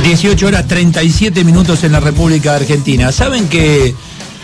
18 horas 37 minutos en la República Argentina. ¿Saben que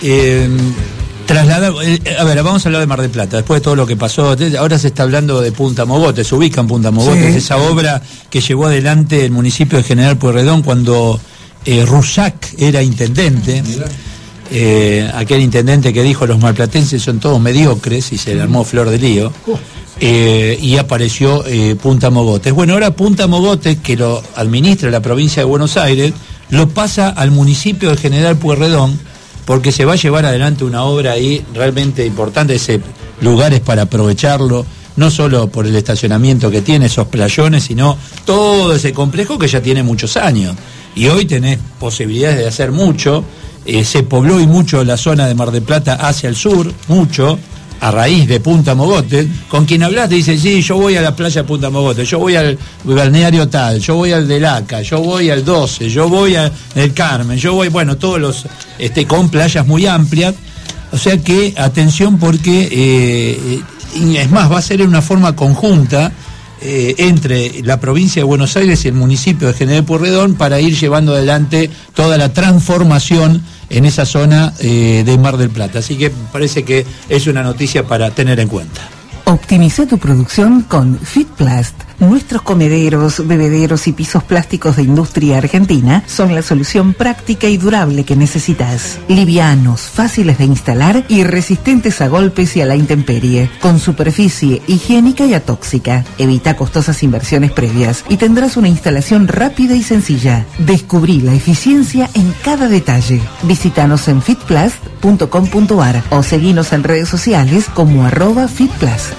a ver, vamos a hablar de Mar del Plata, después de todo lo que pasó? Ahora se está hablando de Punta Mogotes, se ubica en Punta Mogotes, esa obra que llevó adelante el municipio de General Pueyrredón cuando Rusac era intendente. Aquel intendente que dijo los marplatenses son todos mediocres, y se le armó flor de lío. Y apareció Punta Mogotes. Bueno, ahora Punta Mogotes, que lo administra la provincia de Buenos Aires, lo pasa al municipio de General Pueyrredón, porque se va a llevar adelante una obra ahí realmente importante. Ese lugar es para aprovecharlo, no solo por el estacionamiento que tiene, esos playones, sino todo ese complejo que ya tiene muchos años. Y hoy tenés posibilidades de hacer mucho. Se pobló y mucho la zona de Mar del Plata hacia el sur, mucho, a raíz de Punta Mogotes. Con quien hablas te dice, sí, yo voy a la playa de Punta Mogotes, yo voy al balneario tal, yo voy al de Laca, yo voy al 12, yo voy al Carmen, yo voy, bueno, todos los, con playas muy amplias. O sea que, atención, porque, es más, va a ser en una forma conjunta entre la provincia de Buenos Aires y el municipio de General Pueyrredón, para ir llevando adelante toda la transformación en esa zona de Mar del Plata. Así que parece que es una noticia para tener en cuenta. Optimiza tu producción con Fitplast. Nuestros comederos, bebederos y pisos plásticos de industria argentina son la solución práctica y durable que necesitas. Livianos, fáciles de instalar y resistentes a golpes y a la intemperie, con superficie higiénica y atóxica. Evita costosas inversiones previas y tendrás una instalación rápida y sencilla. Descubrí la eficiencia en cada detalle. Visítanos en fitplast.com.ar o seguinos en redes sociales como @fitplast.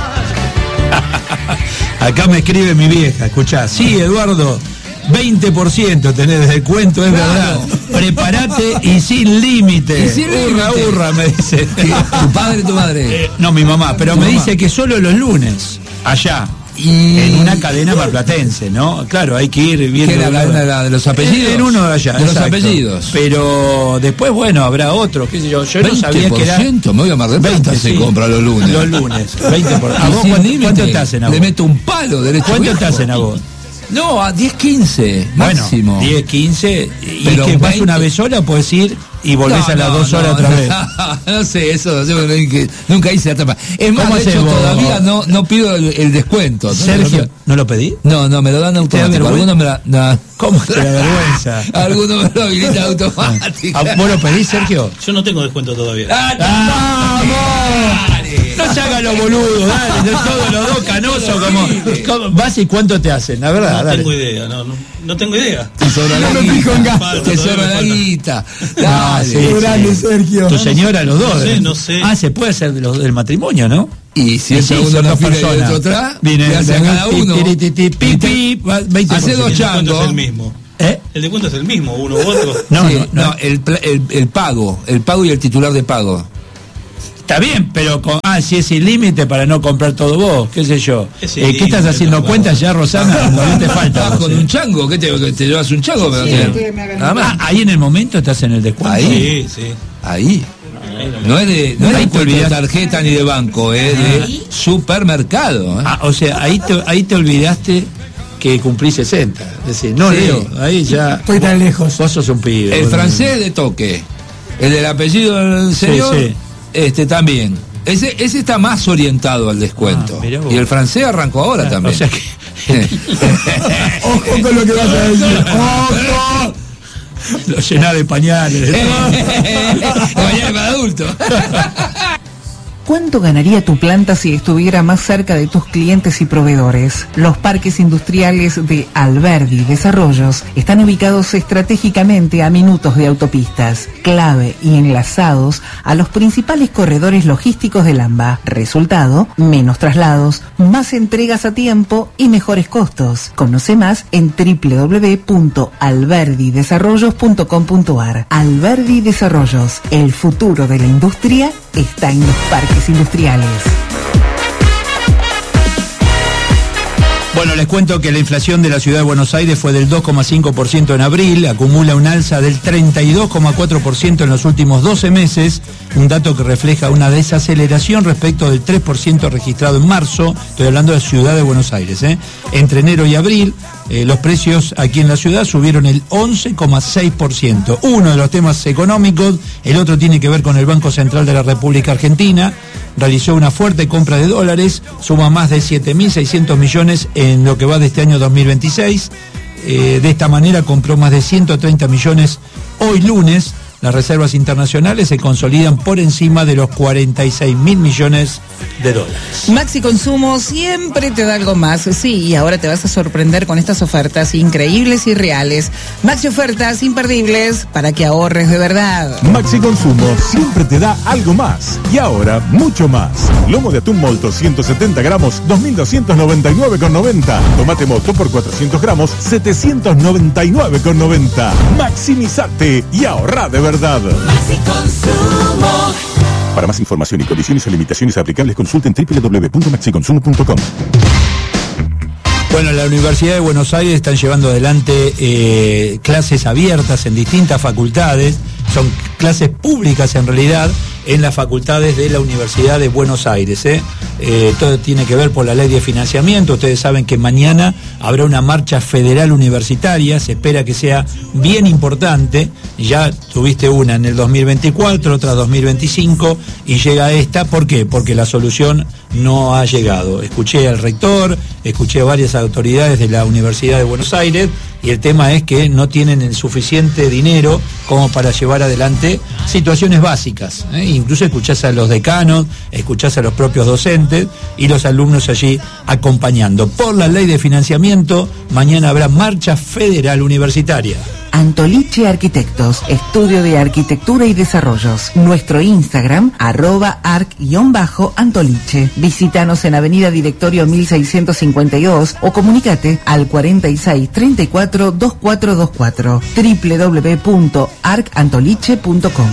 Acá me escribe mi vieja, escuchá, sí, Eduardo, 20% tenés de descuento, es verdad. Prepárate y sin límite. Hurra, me dice. ¿Tu padre o tu madre? No, mi mamá, pero me dice que solo los lunes, allá. En una cadena marplatense, ¿no? Claro, hay que ir viendo. ¿Qué la cadena de los apellidos? En uno de allá. De los apellidos. Pero después, bueno, habrá otros, qué sé yo. Yo no sabía que era. Me voy a Mar del Plata, 20, se compra los lunes. Los lunes, 20%. ¿A vos cuánto te hacen a vos? Le meto un palo derecho. ¿Cuánto te hacen a vos? No, a 10, 15, máximo. Bueno, 10, 15, y pero que vas una vez sola, puedes ir y volvés a las 2 horas otra vez. No sé, eso yo nunca hice la trampa. Es más, de hecho, todavía no pido el descuento. Sergio, ¿no lo pedí? No, me lo dan automático. Algunos me no. ¿Cómo te da vergüenza? Algunos me lo habilitan automático. ¿Vos lo pedís, Sergio? Yo no tengo descuento todavía. ¡Vamos! No se hagan los boludos, dale, todos los dos canosos, como vas y cuánto te hacen, la verdad. No tengo idea, no tengo idea. Te sobra la guita. Te sobra la guita. Dale, grande, Sergio. Tu señora, los dos. No sé. Se puede hacer del matrimonio, ¿no? Y si es uno en la fila y otro atrás, viene hace a cada uno. Hace 2 changos. Es el mismo. El descuento es el mismo, uno u otro. No, el pago y el titular de pago. Está bien, pero si es sin límite para no comprar todo vos, qué sé yo. ¿Qué estás haciendo cuentas ya, Rosana? No te falta. ¿Vas con un chango? ¿Qué te llevas un chango? Nada más. Ahí en el momento estás en el descuento. Ahí. Sí. Ahí. No es de tarjeta ni de banco, es de supermercado. O sea, ahí te olvidaste que cumplí 60. Es decir, Leo, ahí ya. Estoy tan lejos. Vos sos un pibe. El francés de toque. El del apellido del señor. Sí. También. Ese está más orientado al descuento. Y el francés arrancó ahora también. O sea que... Ojo con lo que vas a decir. ¡Ojo! Lo llenás de pañales. Pañales para adultos. ¿Cuánto ganaría tu planta si estuviera más cerca de tus clientes y proveedores? Los parques industriales de Alberdi Desarrollos están ubicados estratégicamente a minutos de autopistas, clave y enlazados a los principales corredores logísticos del AMBA. Resultado, menos traslados, más entregas a tiempo y mejores costos. Conoce más en www.alberdidesarrollos.com.ar. Alberdi Desarrollos, el futuro de la industria está en los parques industriales. Bueno, les cuento que la inflación de la ciudad de Buenos Aires fue del 2,5% en abril, acumula un alza del 32,4% en los últimos 12 meses, un dato que refleja una desaceleración respecto del 3% registrado en marzo, estoy hablando de la ciudad de Buenos Aires, entre enero y abril. los precios aquí en la ciudad subieron el 11,6%. Uno de los temas económicos, el otro tiene que ver con el Banco Central de la República Argentina. Realizó una fuerte compra de dólares, suma más de 7.600 millones en lo que va de este año 2026. De esta manera compró más de 130 millones hoy lunes. Las reservas internacionales se consolidan por encima de los 46.000 millones de dólares. Maxi Consumo siempre te da algo más. Sí, y ahora te vas a sorprender con estas ofertas increíbles y reales. Maxi ofertas imperdibles para que ahorres de verdad. Maxi Consumo siempre te da algo más. Y ahora, mucho más. Lomo de atún molto 170 gramos, 2.299,90. Tomate moto por 400 gramos, 799,90. Maximizate y ahorra de verdad. Maxi Consumo. Para más información y condiciones o limitaciones aplicables, consulten www.maxiconsumo.com. Bueno, la Universidad de Buenos Aires están llevando adelante clases abiertas en distintas facultades. Son clases públicas en realidad en las facultades de la Universidad de Buenos Aires. Todo tiene que ver por la ley de financiamiento. Ustedes saben que mañana habrá una marcha federal universitaria. Se espera que sea bien importante. Ya tuviste una en el 2024, otra 2025 y llega esta. ¿Por qué? Porque la solución no ha llegado. Escuché al rector, escuché a varias autoridades de la Universidad de Buenos Aires y el tema es que no tienen el suficiente dinero como para llevar adelante situaciones básicas. Incluso escuchás a los decanos, escuchás a los propios docentes y los alumnos allí acompañando. Por la ley de financiamiento, mañana habrá marcha federal universitaria. Antoliche Arquitectos, estudio de arquitectura y desarrollos. Nuestro Instagram, @arc_antoliche. Visítanos en Avenida Directorio 1652 o comunícate al 4634-2424. www.arcantoliche.com.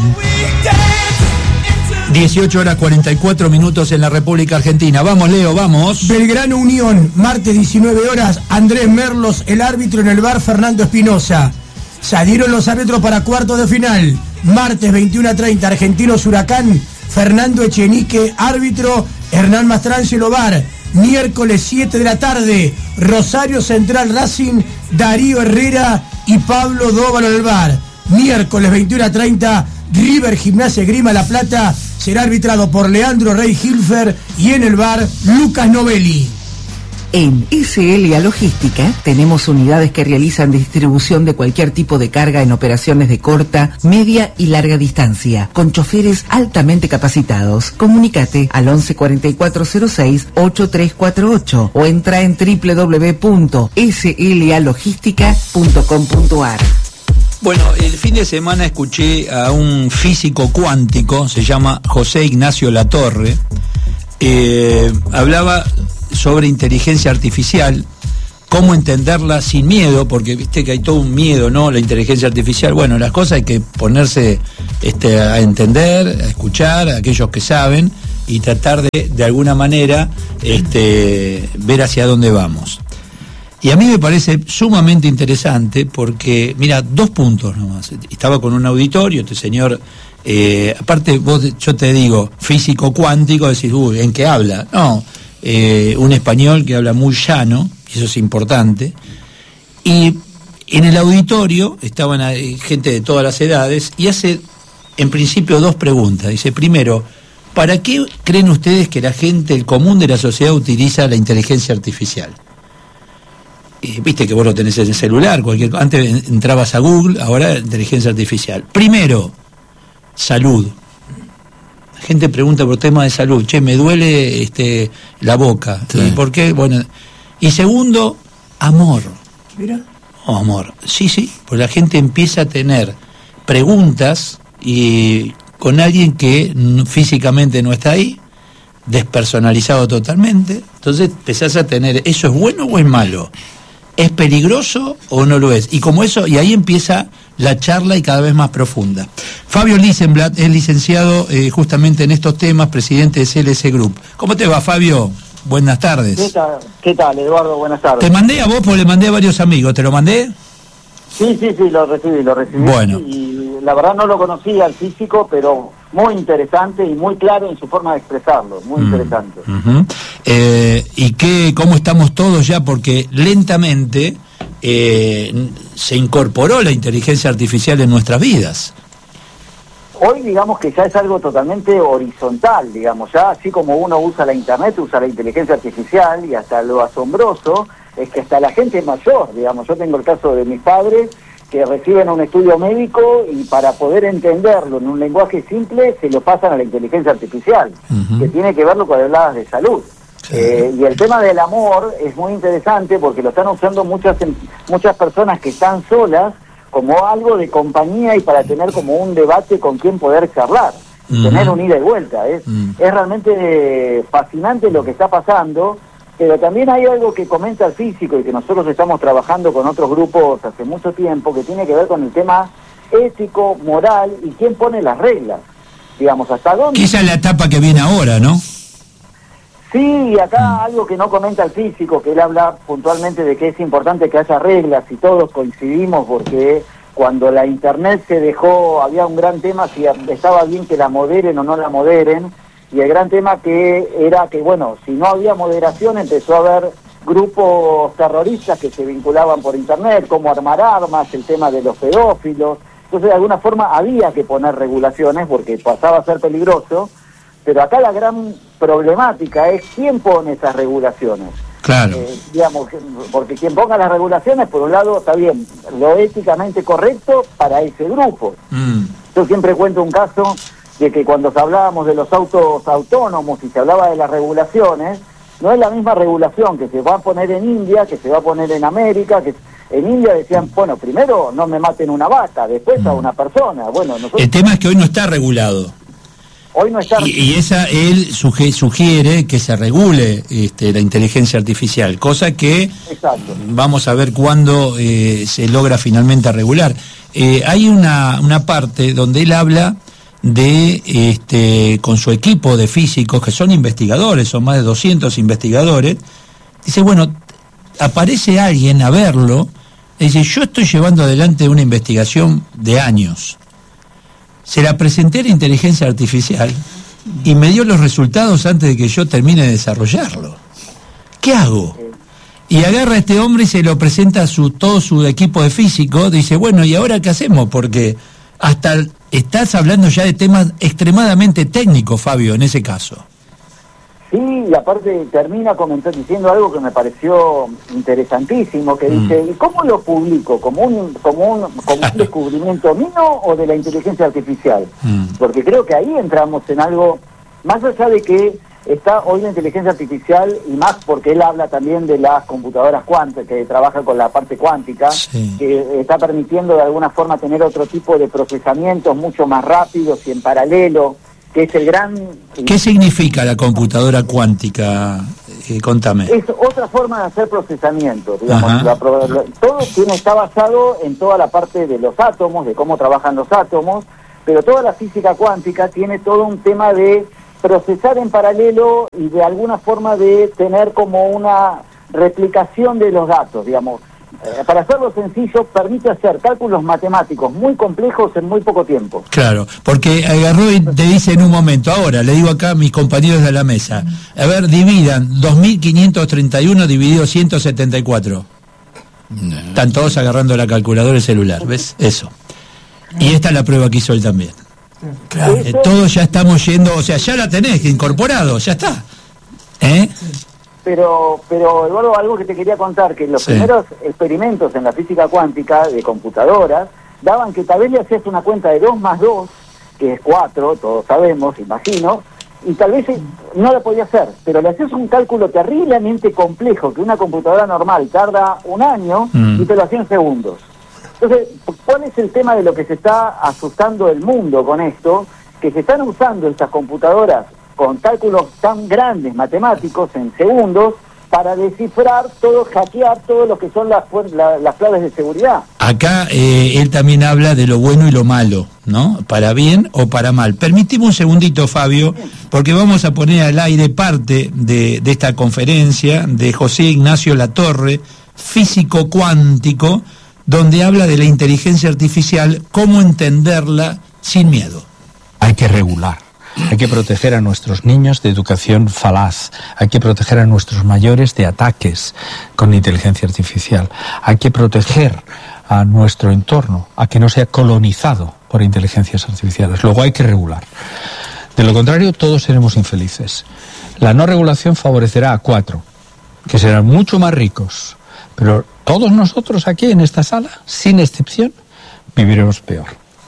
18:44 en la República Argentina. Vamos, Leo, vamos. Belgrano Unión, martes 19 horas, Andrés Merlos, el árbitro en el bar Fernando Espinosa. Salieron los árbitros para cuartos de final. Martes 21:30, Argentinos Huracán, Fernando Echenique, árbitro, Hernán Mastrangelo VAR. Miércoles 7 de la tarde, Rosario Central Racing, Darío Herrera y Pablo Dóvalo en el VAR. Miércoles 21:30, River Gimnasia Esgrima La Plata, será arbitrado por Leandro Rey Hilfer y en el VAR, Lucas Novelli. En SLA Logística tenemos unidades que realizan distribución de cualquier tipo de carga en operaciones de corta, media y larga distancia, con choferes altamente capacitados. Comunícate al 11 4406 8348 o entra en www.slalogistica.com.ar. Bueno, el fin de semana escuché a un físico cuántico, se llama José Ignacio Latorre, hablaba sobre inteligencia artificial, cómo entenderla sin miedo, porque viste que hay todo un miedo, ¿no? La inteligencia artificial, bueno, las cosas hay que ponerse a entender, a escuchar a aquellos que saben y tratar de alguna manera ver hacia dónde vamos. Y a mí me parece sumamente interesante porque, mira, 2 puntos nomás. Estaba con un auditorio, este señor, aparte yo te digo, físico cuántico, decís, uy, ¿en qué habla? No, un español que habla muy llano, y eso es importante. Y en el auditorio estaban gente de todas las edades y hace, en principio, 2 preguntas. Dice, primero, ¿para qué creen ustedes que la gente, el común de la sociedad, utiliza la inteligencia artificial? Viste que vos lo tenés en el celular, antes entrabas a Google, ahora inteligencia artificial. Primero, salud. La gente pregunta por temas de salud. Che, me duele la boca. Sí. ¿Y por qué? Bueno. Y segundo, amor. Mira. Oh, amor. Sí, pues la gente empieza a tener preguntas y con alguien que físicamente no está ahí, despersonalizado totalmente. Entonces empezás a tener, ¿eso es bueno o es malo? ¿Es peligroso o no lo es? Y como eso, y ahí empieza la charla y cada vez más profunda. Fabio Lisenblatt es licenciado justamente en estos temas, presidente de CLC Group. ¿Cómo te va, Fabio? Buenas tardes. ¿Qué tal, Eduardo? Buenas tardes. Te mandé a vos porque le mandé a varios amigos. ¿Te lo mandé? Sí, lo recibí. Bueno. Y la verdad no lo conocía al físico, pero muy interesante y muy claro en su forma de expresarlo. Muy interesante. ¿Y cómo estamos todos ya? Porque lentamente se incorporó la inteligencia artificial en nuestras vidas. Hoy digamos que ya es algo totalmente horizontal, digamos, ya así como uno usa la internet, usa la inteligencia artificial, y hasta lo asombroso es que hasta la gente mayor, digamos, yo tengo el caso de mis padres que reciben un estudio médico y para poder entenderlo en un lenguaje simple se lo pasan a la inteligencia artificial, que tiene que verlo con habladas de salud. Y el tema del amor es muy interesante porque lo están usando muchas personas que están solas como algo de compañía y para tener como un debate con quien poder charlar, tener un ida y vuelta. Es realmente fascinante lo que está pasando, pero también hay algo que comenta el físico y que nosotros estamos trabajando con otros grupos hace mucho tiempo, que tiene que ver con el tema ético, moral y quién pone las reglas. Digamos, hasta dónde... Esa es la etapa que viene ahora, ¿no? Sí, y acá algo que no comenta el físico, que él habla puntualmente de que es importante que haya reglas y todos coincidimos porque cuando la internet se dejó, había un gran tema si estaba bien que la moderen o no la moderen, y el gran tema que era que, bueno, si no había moderación empezó a haber grupos terroristas que se vinculaban por internet, cómo armar armas, el tema de los pedófilos. Entonces de alguna forma había que poner regulaciones porque pasaba a ser peligroso. Pero acá la gran problemática es quién pone esas regulaciones. Claro. Digamos, porque quien ponga las regulaciones, por un lado, está bien, lo éticamente correcto para ese grupo. Yo siempre cuento un caso de que cuando hablábamos de los autos autónomos y se hablaba de las regulaciones, no es la misma regulación que se va a poner en India, que se va a poner en América, que en India decían, bueno, primero no me maten una vaca, después a una persona. Bueno, nosotros... El tema es que hoy no está regulado. Hoy no está... Y él sugiere que se regule la inteligencia artificial, cosa que Exacto. Vamos a ver cuándo se logra finalmente regular. Hay una parte donde él habla de con su equipo de físicos, que son investigadores, son más de 200 investigadores. Dice, bueno, aparece alguien a verlo, y dice, yo estoy llevando adelante una investigación de años. Se la presenté a la inteligencia artificial y me dio los resultados antes de que yo termine de desarrollarlo. ¿Qué hago? Y agarra a este hombre y se lo presenta a todo su equipo de físicos. Dice, bueno, ¿y ahora qué hacemos? Porque hasta estás hablando ya de temas extremadamente técnicos, Fabio, en ese caso. Sí, y aparte termina diciendo algo que me pareció interesantísimo, que dice, ¿y cómo lo publico? ¿Como un descubrimiento mío o de la inteligencia artificial? Porque creo que ahí entramos en algo, más allá de que está hoy la inteligencia artificial, y más porque él habla también de las computadoras cuánticas, que trabaja con la parte cuántica, que está permitiendo de alguna forma tener otro tipo de procesamientos mucho más rápidos y en paralelo, que es el gran... ¿Qué significa la computadora cuántica? Contame. Es otra forma de hacer procesamiento, digamos. Todo está basado en toda la parte de los átomos, de cómo trabajan los átomos, pero toda la física cuántica tiene todo un tema de procesar en paralelo y de alguna forma de tener como una replicación de los datos, digamos. Para hacerlo sencillo, permite hacer cálculos matemáticos muy complejos en muy poco tiempo. Claro, porque agarró y te dice en un momento, ahora, le digo acá a mis compañeros de la mesa, a ver, dividan 2.531 dividido 174. Están todos agarrando la calculadora del celular, ¿ves? Eso. Y esta es la prueba que hizo él también. Claro. Todos ya estamos yendo, o sea, ya la tenés incorporado, ya está. Pero Eduardo, algo que te quería contar, que los primeros experimentos en la física cuántica de computadoras daban que tal vez le hacías una cuenta de 2 más 2, que es 4, todos sabemos, imagino, y tal vez no la podía hacer, pero le hacías un cálculo terriblemente complejo que una computadora normal tarda un año y te lo hacía en segundos. Entonces, ¿cuál es el tema de lo que se está asustando el mundo con esto? Que se están usando estas computadoras con cálculos tan grandes matemáticos en segundos para descifrar todo, hackear todo lo que son las claves de seguridad. Acá él también habla de lo bueno y lo malo, ¿no? Para bien o para mal. Permitime un segundito, Fabio, porque vamos a poner al aire parte de esta conferencia de José Ignacio Latorre, físico cuántico, donde habla de la inteligencia artificial, cómo entenderla sin miedo. Hay que regular. Hay que proteger a nuestros niños de educación falaz. Hay que proteger a nuestros mayores de ataques con inteligencia artificial. Hay que proteger a nuestro entorno a que no sea colonizado por inteligencias artificiales. Luego hay que regular. De lo contrario, todos seremos infelices. La no regulación favorecerá a 4, que serán mucho más ricos. Pero todos nosotros aquí en esta sala, sin excepción, viviremos peor.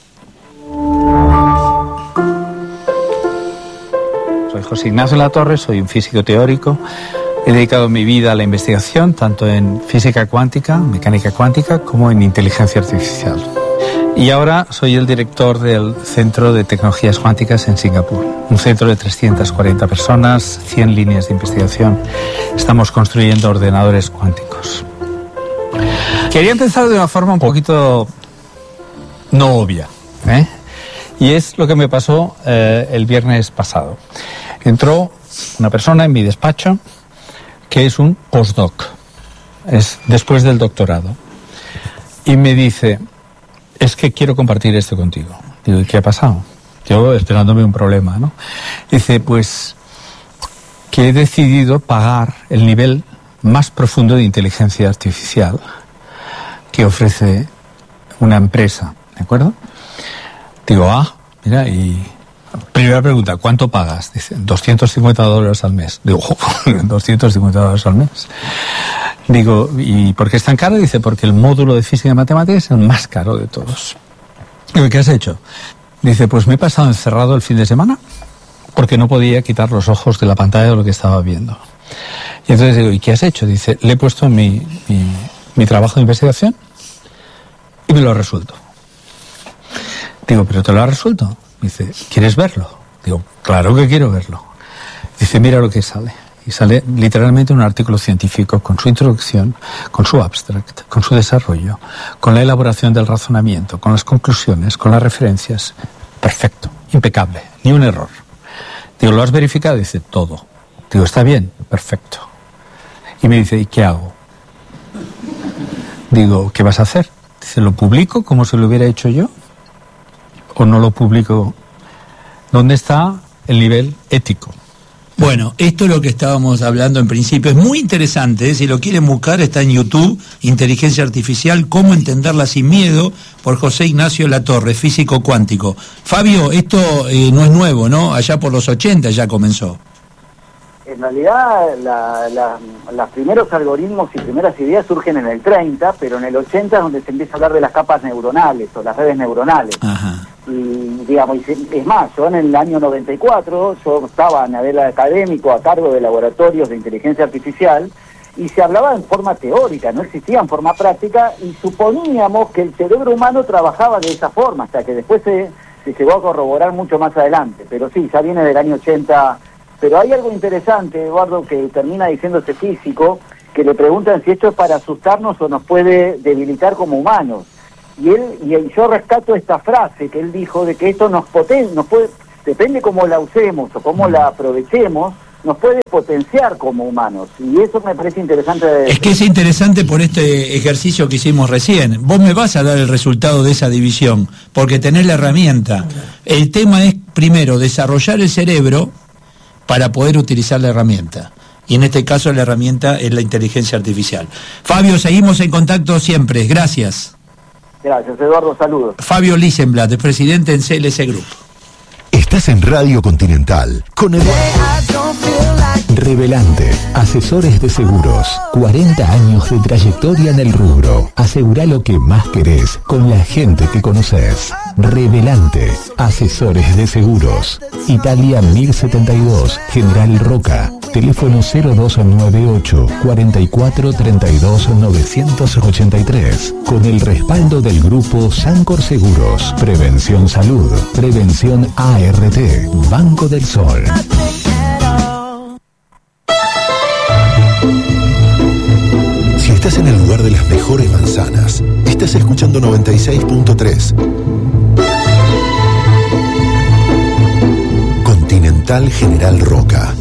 Soy José Ignacio Latorre, soy un físico teórico. He dedicado mi vida a la investigación, tanto en física cuántica, mecánica cuántica, como en inteligencia artificial. Y ahora soy el director del Centro de Tecnologías Cuánticas en Singapur. Un centro de 340 personas, 100 líneas de investigación. Estamos construyendo ordenadores cuánticos. Quería empezar de una forma un poquito no obvia, y es lo que me pasó el viernes pasado. Entró una persona en mi despacho que es un postdoc, es después del doctorado, y me dice: es que quiero compartir esto contigo. Digo, ¿y qué ha pasado? Yo esperándome un problema, ¿no? Dice, pues que he decidido pagar el nivel más profundo de inteligencia artificial que ofrece una empresa, ¿de acuerdo? Digo, mira, y primera pregunta, ¿cuánto pagas? Dice, $250 al mes. Digo, $250 al mes. Digo, ¿y por qué es tan caro? Dice, porque el módulo de física y matemáticas es el más caro de todos. Digo, ¿qué has hecho? Dice, pues me he pasado encerrado el fin de semana porque no podía quitar los ojos de la pantalla de lo que estaba viendo. Y entonces digo, ¿y qué has hecho? Dice, le he puesto mi trabajo de investigación y me lo ha resuelto. Digo, ¿pero te lo ha resuelto? Dice, ¿quieres verlo? Digo, claro que quiero verlo. Dice, mira lo que sale. Y sale literalmente un artículo científico con su introducción, con su abstract, con su desarrollo, con la elaboración del razonamiento, con las conclusiones, con las referencias. Perfecto, impecable, ni un error. Digo, ¿lo has verificado? Dice, todo. Digo, está bien, perfecto. Y me dice, ¿y qué hago? Digo, ¿qué vas a hacer? Dice, ¿lo publico como si lo hubiera hecho yo? ¿O no lo publico? ¿Dónde está el nivel ético? Bueno, esto es lo que estábamos hablando en principio. Es muy interesante, si lo quieren buscar, está en YouTube, Inteligencia Artificial, Cómo entenderla sin miedo, por José Ignacio Latorre, físico cuántico. Fabio, esto no es nuevo, ¿no? Allá por los 80 ya comenzó. En realidad, los primeros algoritmos y primeras ideas surgen en el 30, pero en el 80 es donde se empieza a hablar de las capas neuronales o las redes neuronales. Ajá. Y digamos, es más, yo en el año 94, yo estaba en nivel académico a cargo de laboratorios de inteligencia artificial y se hablaba en forma teórica, no existía en forma práctica, y suponíamos que el cerebro humano trabajaba de esa forma, hasta que después se llegó a corroborar mucho más adelante. Pero sí, ya viene del año 80. Pero hay algo interesante, Eduardo, que termina diciendo este físico, que le preguntan si esto es para asustarnos o nos puede debilitar como humanos. Y yo rescato esta frase que él dijo de que esto nos puede, depende cómo la usemos o cómo la aprovechemos, nos puede potenciar como humanos. Y eso me parece interesante. Es que es interesante por este ejercicio que hicimos recién. Vos me vas a dar el resultado de esa división, porque tenés la herramienta. El tema es, primero, desarrollar el cerebro para poder utilizar la herramienta. Y en este caso la herramienta es la inteligencia artificial. Fabio, seguimos en contacto siempre. Gracias. Gracias, Eduardo. Saludos. Fabio Lisenblatt, presidente en CLC Group. Estás en Radio Continental con Revelante, asesores de seguros. 40 años de trayectoria en el rubro. Asegura lo que más querés con la gente que conoces. Revelante, asesores de seguros. Italia 1072, General Roca. Teléfono 0298 44 32 983. Con el respaldo del grupo Sancor Seguros. Prevención Salud. Prevención ART. Banco del Sol. Si estás en el lugar de las mejores manzanas, estás escuchando 96.3. Continental General Roca.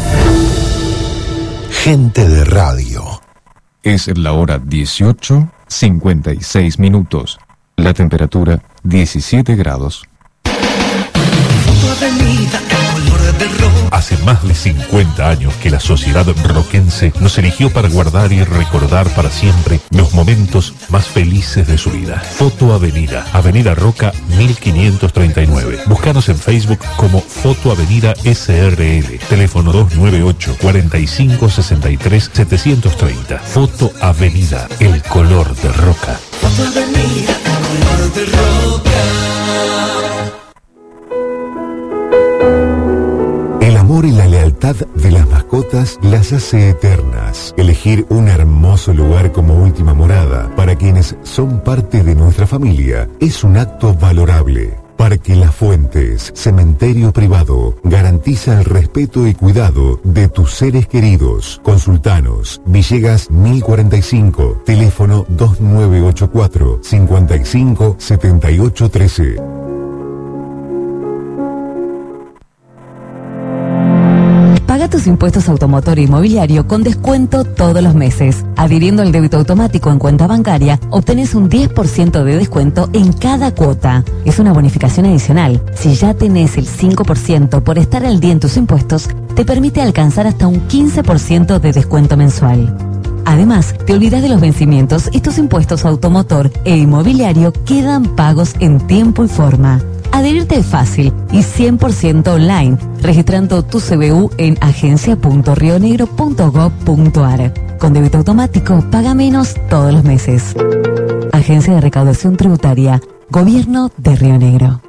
Gente de radio. Es la hora 18:56. La temperatura 17 grados. Avenida Hace más de 50 años que la sociedad roquense nos eligió para guardar y recordar para siempre los momentos más felices de su vida. Foto Avenida, Avenida Roca 1539. Búscanos en Facebook como Foto Avenida SRL. Teléfono 298 45 63 730. Foto Avenida, el color de Roca. Foto Avenida, el color de Roca. El amor y la lealtad de las mascotas las hace eternas. Elegir un hermoso lugar como última morada para quienes son parte de nuestra familia es un acto valorable. Parque Las Fuentes, cementerio privado, garantiza el respeto y cuidado de tus seres queridos. Consultanos, Villegas 1045, teléfono 2984 55 78 13. Paga tus impuestos automotor e inmobiliario con descuento todos los meses. Adhiriendo al débito automático en cuenta bancaria, obtenés un 10% de descuento en cada cuota. Es una bonificación adicional. Si ya tenés el 5% por estar al día en tus impuestos, te permite alcanzar hasta un 15% de descuento mensual. Además, te olvidas de los vencimientos y tus impuestos automotor e inmobiliario quedan pagos en tiempo y forma. Adherirte es fácil y 100% online, registrando tu CBU en agencia.rionegro.gov.ar. Con débito automático, paga menos todos los meses. Agencia de Recaudación Tributaria, Gobierno de Río Negro.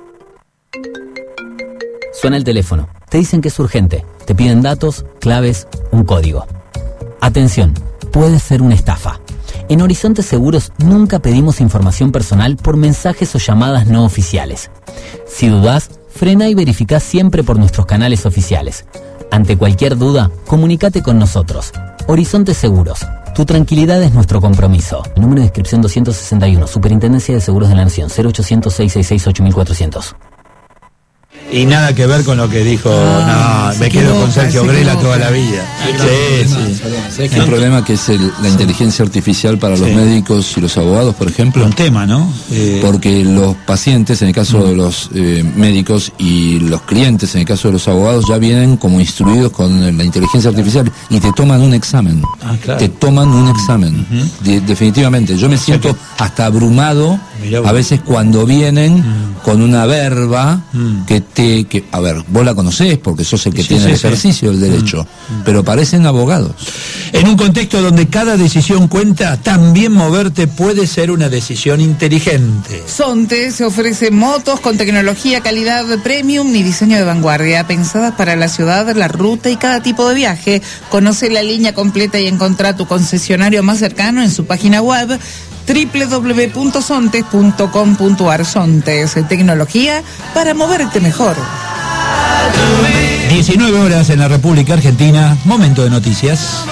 Suena el teléfono, te dicen que es urgente, te piden datos, claves, un código. Atención, puede ser una estafa. En Horizonte Seguros nunca pedimos información personal por mensajes o llamadas no oficiales. Si dudás, frena y verificá siempre por nuestros canales oficiales. Ante cualquier duda, comunícate con nosotros. Horizonte Seguros. Tu tranquilidad es nuestro compromiso. Número de inscripción 261, Superintendencia de Seguros de la Nación, 0800 666 8400. Y nada que ver con lo que dijo, me quedo con Sergio Grela toda la vida. Sí. Hay un problema que es la inteligencia artificial para los médicos y los abogados, por ejemplo. Un tema, ¿no? Porque los pacientes, en el caso de los médicos, y los clientes, en el caso de los abogados, ya vienen como instruidos con la inteligencia artificial y te toman un examen. Claro. Te toman un examen. Definitivamente. Yo me siento hasta abrumado a veces cuando vienen con una verba a ver, vos la conocés porque sos el que tiene el ejercicio del derecho, pero parecen abogados. En un contexto donde cada decisión cuenta, también moverte puede ser una decisión inteligente. Sonte se ofrece motos con tecnología, calidad premium y diseño de vanguardia, pensadas para la ciudad, la ruta y cada tipo de viaje. Conoce la línea completa y encontrá tu concesionario más cercano en su página web www.sontes.com.ar. Sontes, tecnología para moverte mejor. 19 horas en la República Argentina, momento de noticias.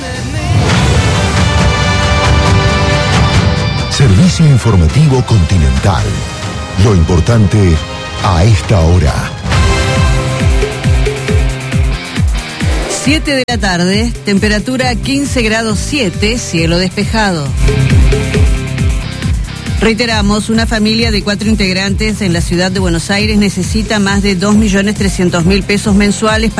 Servicio informativo Continental. Lo importante a esta hora. 7 de la tarde, temperatura 15 grados 7, cielo despejado. Reiteramos, una familia de 4 integrantes en la ciudad de Buenos Aires necesita más de 2.300.000 pesos mensuales